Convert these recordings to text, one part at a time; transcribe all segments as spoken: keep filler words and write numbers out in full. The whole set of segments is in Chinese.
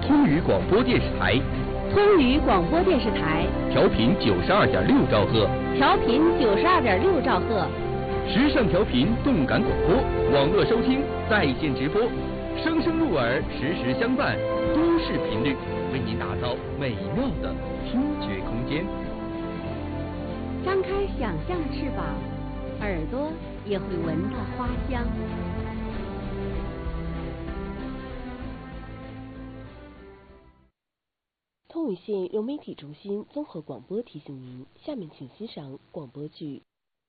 通语广播电视台， 通语广播电视台， 调频九十二点六兆赫， 调频九十二点六兆赫， 时尚调频，动感广播，网络收听，在线直播，声声入耳，时时相伴，都市频率，为您打造美妙的听觉空间。 张开想象的翅膀，耳朵也会闻到花香。 通语县融媒体中心综合广播提醒您，下面请欣赏广播剧。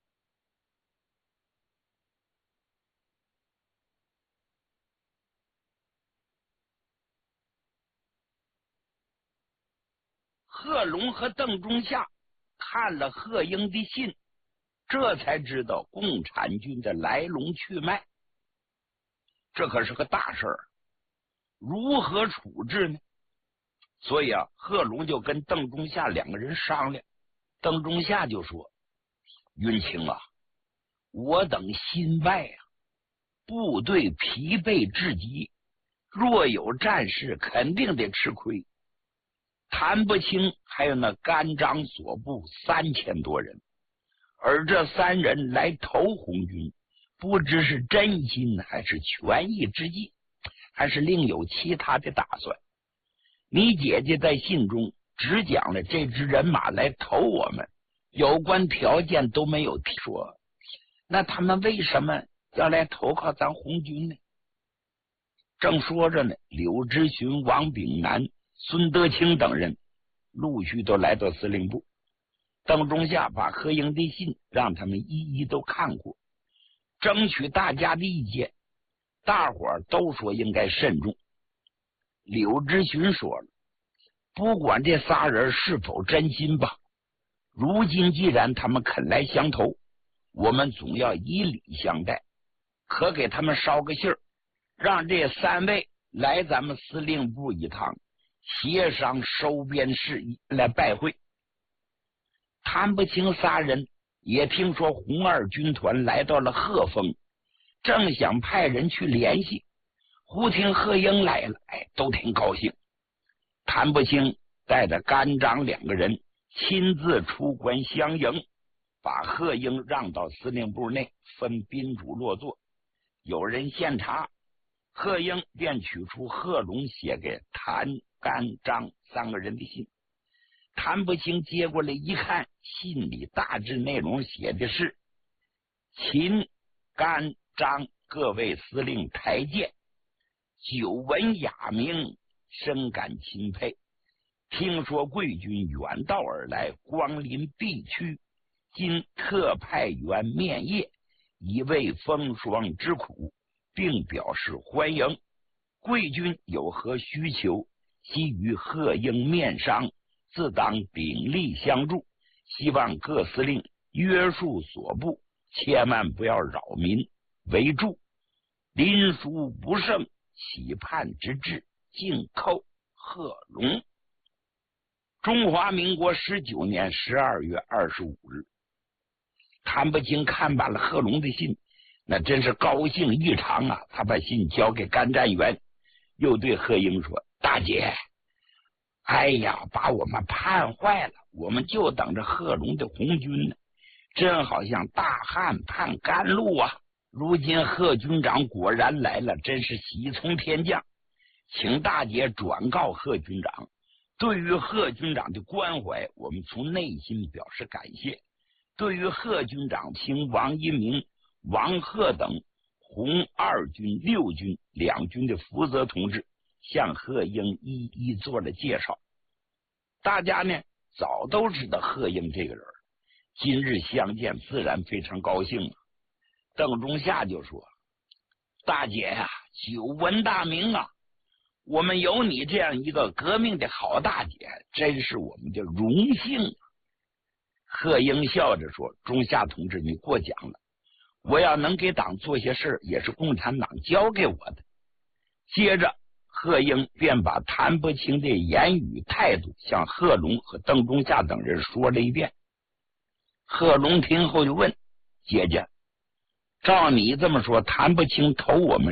贺龙和邓中夏看了贺英的信，这才知道共产军的来龙去脉。这可是个大事儿，如何处置呢？所以啊，贺龙就跟邓中夏两个人商量。邓中夏就说：“云清啊，我等心外啊，部队疲惫至极，若有战事，肯定得吃亏。谭不清还有那甘章所部三千多人，而这三人来投红军，不知是真心还是权宜之计，还是另有其他的打算。你姐姐在信中只讲了这支人马来投我们，有关条件都没有提说，那他们为什么要来投靠咱红军呢？”正说着呢，柳之寻、王炳南、孙德清等人陆续都来到司令部。邓中夏把贺英的信让他们一一都看过，争取大家的意见。大伙儿都说应该慎重。柳之寻说了，不管这仨人是否真心吧，如今既然他们肯来相投，我们总要以礼相待，可给他们捎个信儿，让这三位来咱们司令部一趟，协商收编事宜，来拜会。谭不清仨人也听说红二军团来到了鹤峰，正想派人去联系，忽听贺英来了，哎，都挺高兴。谭不清带着甘章两个人亲自出关相迎，把贺英让到司令部内，分宾主落座。有人献茶，贺英便取出贺龙写给谭、甘、章三个人的信。谭不清接过来一看，信里大致内容写的是：秦、甘、章各位司令台见，久闻雅名，深感钦佩。听说贵军远道而来，光临避区，今特派员面谒，以慰风霜之苦，并表示欢迎。贵军有何需求，悉于贺英面商，自当鼎力相助。希望各司令约束所部，千万不要扰民，为助。临书不胜，期盼之至，敬叩贺龙。中华民国十九年十二月二十五日，谭不清看罢了贺龙的信，那真是高兴异常啊！他把信交给甘占元，又对贺英说：“大姐，哎呀，把我们盼坏了，我们就等着贺龙的红军呢，真好像大旱盼甘露啊！如今贺军长果然来了，真是喜从天降，请大姐转告贺军长，对于贺军长的关怀，我们从内心表示感谢。对于贺军长请王一鸣、王贺等红二军、六军两军的负责同志，向贺英一一做了介绍。大家呢早都知道贺英这个人，今日相见自然非常高兴啊。”邓中夏就说：“大姐呀、啊，久闻大名啊，我们有你这样一个革命的好大姐，真是我们的荣幸。”贺英笑着说：“中夏同志，你过奖了，我要能给党做些事，也是共产党交给我的。”接着贺英便把谭不清的言语态度向贺龙和邓中夏等人说了一遍。贺龙听后就问：“姐姐，照你这么说，谭不清投我们